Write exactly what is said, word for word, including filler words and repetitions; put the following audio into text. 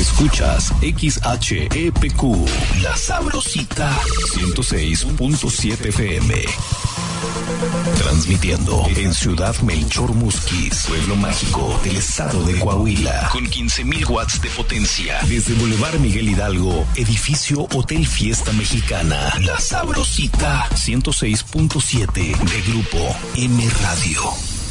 Escuchas X H E P Q, La Sabrosita, ciento seis punto siete F M. Transmitiendo en Ciudad Melchor Musquis, pueblo mágico del estado de Coahuila, con quince mil watts de potencia. Desde Boulevard Miguel Hidalgo, edificio Hotel Fiesta Mexicana. La Sabrosita, ciento seis punto siete de Grupo M Radio.